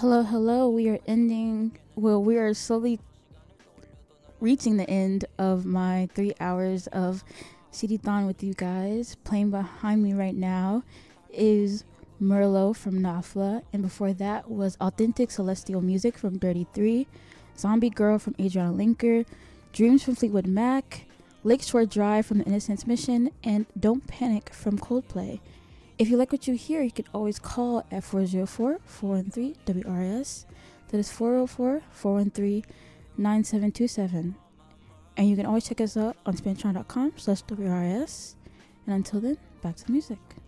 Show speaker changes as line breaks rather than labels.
Hello. We are slowly reaching the end of my 3 hours of CD-thon with you guys. Playing behind me right now is Merlot from Nafla, and before that was Authentic Celestial Music from Dirty 3, Zombie Girl from Adriana Linker, Dreams from Fleetwood Mac, Lakeshore Drive from The Innocence Mission, and Don't Panic from Coldplay. If you like what you hear, you can always call at 404-413-WRS. That is 404-413-9727. And you can always check us out on spintron.com/WRS. And until then, back to the music.